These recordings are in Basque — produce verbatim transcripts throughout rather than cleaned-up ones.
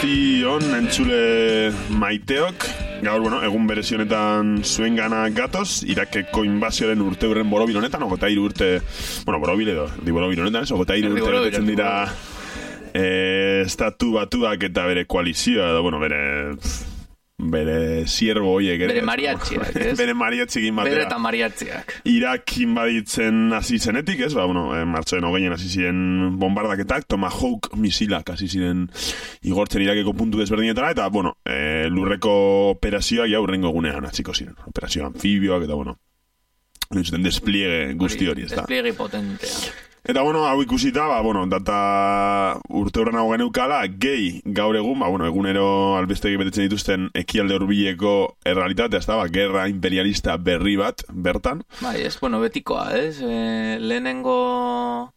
On entzule maiteok, gaur, bueno, egun berezi honetan zuen gana gatoz, Irakeko inbazioaren urte hurren borobil honetan, ogota hiru urte, bueno, borobil edo, di borobil honetan, ez, ogota hiru urte betetzen dira eh, estatu batuak eta bere koalizioa, edo, bueno, bere... bere sierbo hoiek ere. Bere mariatziak, ez? Bere mariatzikin batera. Bere eta mariatziak. Irak inbaditzen hasi zenetik, ez? Ba, bueno, eh, martxoen hogeien hasi ziren bombardaketak, Tomahawk misilak hasi ziren igortzen Irakeko puntu desberdinetara, eta, bueno, eh, lurreko operazioak ja hurrengo egunean hasiko ziren. Operazio anfibioak, eta, bueno, zuten despliegue guzti hori, ez da? Despliegue potentea. Eta, bueno, hau ikusita, ba, bueno, data urte horren hau geneukala, gehi gaur egun, ba, bueno, egunero albestegi betetzen dituzten ekialde hurbileko errealitatea, ez da, ba, gerra imperialista berri bat, bertan. Bai, ez, bueno, betikoa, ez? E, lehenengo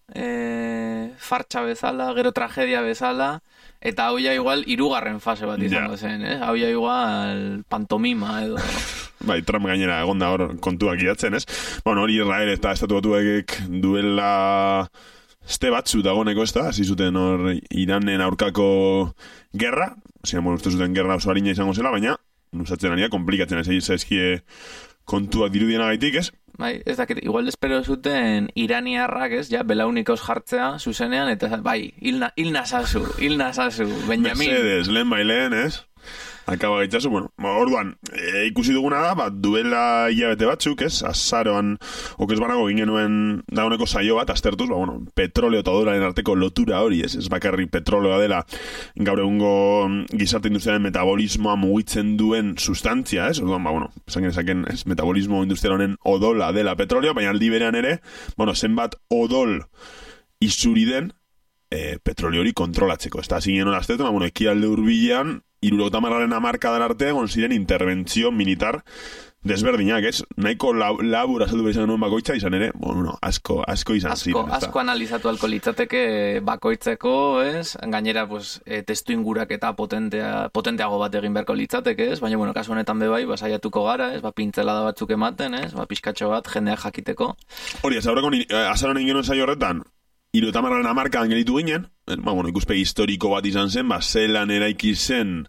e, fartxa bezala, gero tragedia bezala, eta hau ja igual hirugarren fase bat izango zen, eh? Hau ja igual pantomima edo... Bai, Trump gainera egon da hor kontuak idatzen, ez? Bueno, hori Israel eta estatu batuek duela este batzu dagoneko, ez da? Hasi zuten hor Iranen aurkako gerra, hasi bueno, uste zuten gerra oso harina izango zela, baina nusatzen ari da, komplikatzen ez zaizkie kontuak dirudienagaitik, ez? Bai, ez dakit, igual espero zuten iraniarrak, ez, ja, belaunikos jartzea zuzenean, eta bai, hil nazazu, hil nazazu, Benjamin. Mercedes, lehen bai lehen, ez? Akaba gaitzazu, bueno, orduan, e, ikusi duguna da, bat, duela hilabete batzuk, ez, azaroan, okez banago ginenuen dauneko saio bat, aztertuz, ba, bueno, petroleo eta dolaren arteko lotura hori, ez, ez bakarri petroleoa dela, gaur egungo gizarte industrialen metabolismoa mugitzen duen sustantzia, ez, orduan, ba, bueno, esan genezaken, ez, metabolismo industrial honen odola dela petroleo, baina aldi berean ere, bueno, zenbat odol izuri den, e, petroleo hori kontrolatzeko, ez da, zinen hori aztertu, ba, bueno, ekialde hurbilean, hirurogei hamarren hamarkadan arte egon ziren interbentzio militar desberdinak, ez? Nahiko lab, labur azaldu behar izan genuen bakoitza izan ere, bueno, asko, asko izan asko, ziren. Asko analizatu alko litzateke bakoitzeko, ez? Gainera, pues, e, testu ingurak eta potentea, potenteago bat egin beharko litzateke, ez? Baina, bueno, kasu honetan bebai, basaiatuko gara, ez? Ba, pintzelada batzuk ematen, ez? Ba, pizkatxo bat, jendeak jakiteko. Hori, ez aurreko, azaroan egin genuen saio horretan, hirurogeita hamarren hamarkadan gelitu ginen, ba, bueno, ikuspegi historiko bat izan zen, ba, zelan eraiki zen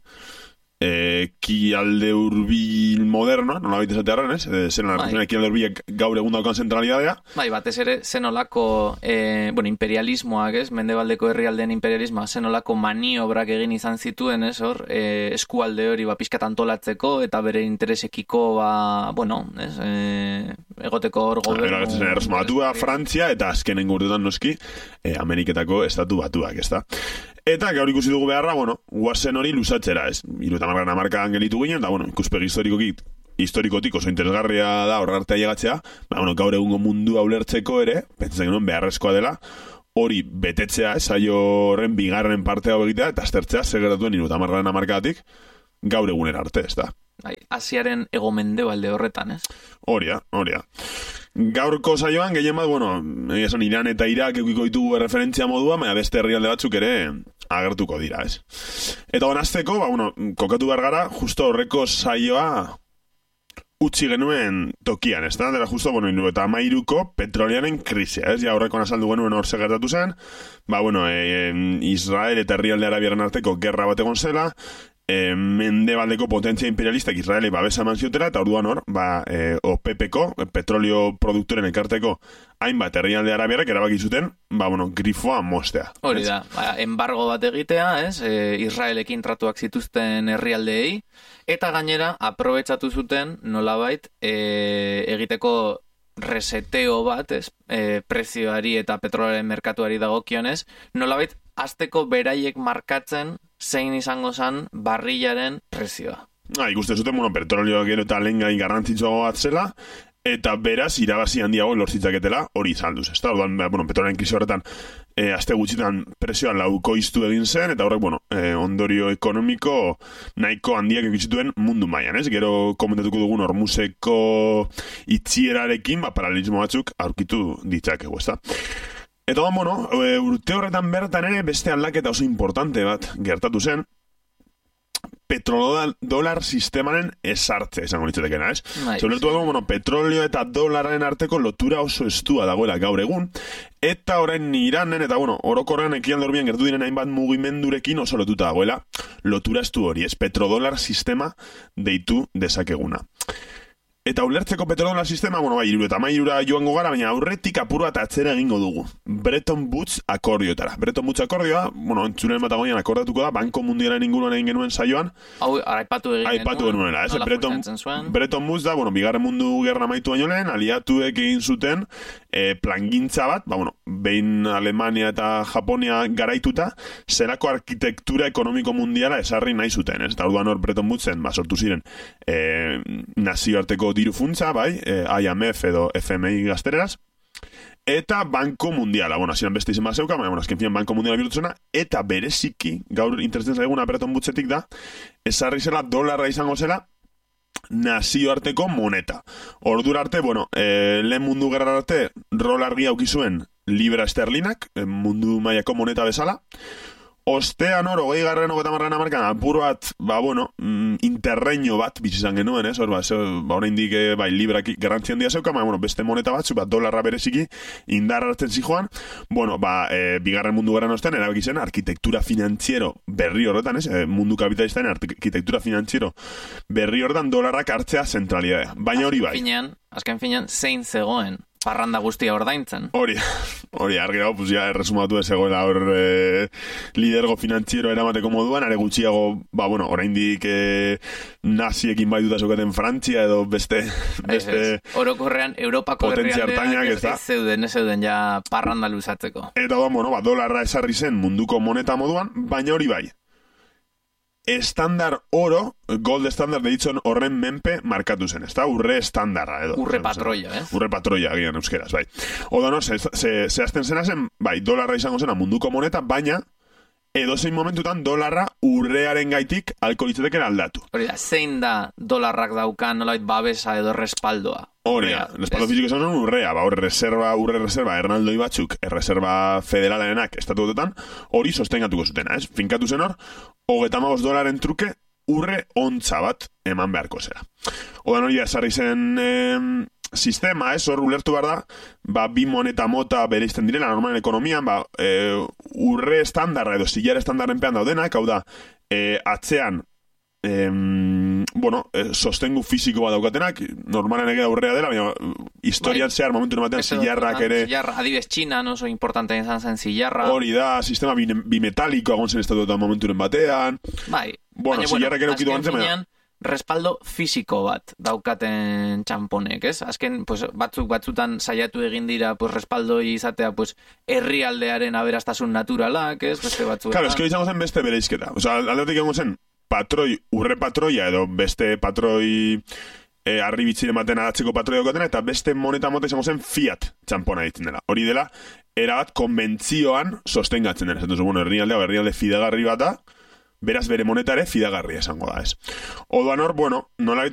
e, kialde hurbil moderno, nola baita esatearen, ez? E, zelan bai. Kialde hurbilak gaur egun daukan zentralidadea. Bai, batez ere, zenolako e, bueno, imperialismoak, ez? Mendebaldeko herrialdeen imperialismoa, zenolako maniobrak egin izan zituen, ez? Hor, e, eskualde hori, ba, pizkat antolatzeko, eta bere interesekiko, ba, bueno, ez? E, egoteko hor gobernu... Erresuma batua, Frantzia, eta azkenen urtetan noski, e, Ameriketako estatu batuak, ez da? Eta gaur ikusi dugu beharra, bueno, guazen hori luzatzera, ez? Hirurogeita hamarren hamarkadan gelitu ginen, eta, bueno, ikuspegi historikotik, historikotik oso interesgarria da horra artea llegatzea, ba, bueno, gaur egungo mundua ulertzeko ere, pentsatzen genuen beharrezkoa dela, hori betetzea, ez? Saio horren bigarren partea egitea, eta aztertzea segeratuen hirurogeita hamarren hamarkadatik gaur egunera arte, ez da? Bai, Asiaren egomendebalde horretan, ez? Hori da, hori da. Gaurko saioan, gehien bat, bueno, esan Iran eta Irak eukiko ditugu referentzia modua, baina beste herrialde batzuk ere agertuko dira, ez? Eta honazteko, ba, bueno, kokatu behar gara, justo horreko saioa utzi genuen tokian, ez da? Dela justo, bueno, eta amairuko petrolearen krisia, ez? Ja horreko azaldu genuen hor segertatu zen, ba, bueno, e, Israel eta herrialde arabiaren arteko gerra bat egon zela, E, mendebaldeko potentzia imperialistak Israeli babesa eman ziotela, eta orduan hor, ba, e, O P P-ko, petrolio produktoren ekarteko hainbat herrialde arabiarrak erabaki zuten, ba, bueno, grifoa mostea. Hori da, ba, embargo bat egitea, ez, e, Israelekin tratuak zituzten herrialdeei, eta gainera, aprobetsatu zuten, nolabait, e, egiteko reseteo bat, ez, e, prezioari eta petrolaren merkatuari dagokionez, nolabait, azteko beraiek markatzen zein izango zen barrilaren prezioa. Ah, ikusten zuten, bueno, petrolioa gero eta lehen gain garrantzitsuago bat zela, eta beraz, irabazi handiago lortzitzaketela hori izalduz, ez da? Orduan, bueno, petrolaren krisi horretan, e, azte gutxitan prezioa laukoiztu egin zen, eta horrek, bueno, e, ondorio ekonomiko nahiko handiak egitituen mundu mailan, ez? Gero komentatuko dugun Hormuzeko itzierarekin, ba, paralelismo batzuk aurkitu ditzakegu, ez da? Eta, bueno, urte horretan bertan ere beste aldaketa oso importante bat gertatu zen. P petrodolar sistemaren esartzea izango nitzetekena, ez? Bai. Zeulertu dago, bueno, petrolio eta dolararen arteko lotura oso estua dagoela gaur egun, eta orain Iranen, eta bueno, orokorrean ekialde horbien gertu diren hainbat mugimendurekin oso lotuta dagoela lotura estu hori, ez? Petrodolar sistema deitu dezakeguna. Eta ulertzeko petrodolar sistema, bueno, bai, iru eta mairura joango gara, baina aurretik apur bat atzera egingo dugu. Bretton Woods akordioetara. Bretton Woods akordioa, bueno, entzunen Patagonian akordatuko da, Banko Mundialaren inguruan egin genuen saioan. Hau, aipatu egin genuen. Aipatu genuela, ez? Bretton, Bretton Woods da, bueno, bigarren mundu gerra amaitu baino lehen, aliatuek egin zuten eh, plangintza bat, ba, bueno, behin Alemania eta Japonia garaituta, zelako arkitektura ekonomiko mundiala esarri nahi zuten, ez? Eta orduan hor Bretton Woodsen, ba, sortu ziren, eh, nazioarteko diru funtza, bai, eh, I M F edo F M I gaztereraz, eta Banko Mundiala, bueno, hasieran beste izen bat zeuka, baina, bueno, azken fian Banko Mundiala bihurtu zena, eta bereziki, gaur interesten zaiguna Bretton Woodsetik da, esarri zela dolarra izango zela, nazioarteko moneta. Ordura arte, bueno, eh, lehen mundu gerra arte, rol argia aukizuen libra esterlinak, eh, mundu mailako moneta bezala, ostean hor, hogei garren, hogeta marren amarkan, apur bat, ba, bueno, mm, interreño bat, bizizan genuen, ez? Hor, ba, ze, ba, hori indik, bai, librak garrantzian dia zeuka, ba, bueno, beste moneta batzu, ba, dolarra bereziki, indar hartzen zijoan, bueno, ba, e, bigarren mundu garran ostean, erabaki zen, arkitektura finantziero berri horretan, ez? E, mundu kapitalistaren arkitektura finantziero berri horretan dolarrak hartzea zentralidadea. Baina hori bai. Azken finean, azken finean, zein zegoen parranda guztia ordaintzen. Hori, hori, argi dago, pues ya erresumatu ez egoela hor eh, lidergo finantziero eramateko moduan, are gutxiago, ba, bueno, oraindik eh, naziekin baituta zeukaten Frantzia edo beste... beste es, es. Orokorrean, Europako herrialdeak ez, ez zeuden, ez zeuden ja parranda luzatzeko. Eta da, bueno, ba, dolarra esarri zen munduko moneta moduan, baina hori bai. Estandar oro, gold standard deitzen horren menpe markatu zen, ezta? Urre estandarra edo. Urre patroia, ez? Urre patroia, gian euskeraz, bai. Oda no, zehazten zena zen, bai, dolarra izango zena munduko moneta, baina edozein momentutan dolarra urrearen gaitik alkoholitzateken aldatu. Hori da, zein da dolarrak daukan nolait babesa edo respaldoa? Hori da, respaldo fiziko esan zen urrea, ba, hori reserva, urre reserva, ernaldoi batzuk, reserva federalenak estatuetan, hori sostengatuko zutena, ez? Finkatu zen hor, hogeta hamabost dolaren truke, urre ontza bat eman beharko zera. Odan hori da, esarri zen eh, sistema, ez, hor ulertu behar da, ba, bi moneta mota bereizten direla, normalen ekonomian, ba, eh, urre estandarra edo zilar estandarren pean daudenak, hau da, eh, atzean, Eh, bueno, eh, sostengu fisiko bat daukatenak, normalen egera urrea dela, baina historian zehar momentu batean zilarrak ere... Zilarra, adibes Txinan oso importante izan zen zilarra. Hori da, sistema bimetalikoa egon zen estatuetan momenturen batean. Bai. Bueno, zilarrak ere ukitu gantzen, baina... respaldo fisiko bat daukaten txamponek, ez? Azken, pues, batzuk batzutan saiatu egin dira, pues, respaldo izatea, pues, herrialdearen aberastasun naturalak, ez? Beste batzuetan. Claro, es que izango zen beste bereizketa. O sea, aldeatik egon zen, patroi, urre patroia edo beste patroi eh, arribitziren baten aratzeko patroia dokatena, eta beste moneta mota izango zen fiat txampona ditzen dela. Hori dela, erabat konbentzioan sostengatzen dena. Entonces, bueno, herrialdea, herrialde fidagarri bat da, beraz bere monetare fidagarria esango da, ez. Oduan hor, bueno, nola